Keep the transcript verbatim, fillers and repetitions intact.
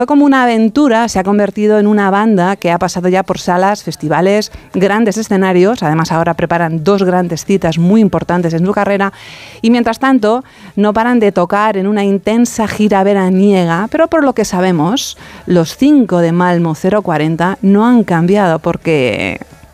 Como una aventura, se ha convertido en una banda que ha pasado ya por salas, festivales, grandes escenarios. Además, ahora preparan dos grandes citas muy importantes en su carrera. Y mientras tanto, no paran de tocar en una intensa gira veraniega. Pero por lo que sabemos, los cinco de Malmo cero cuarenta no han cambiado porque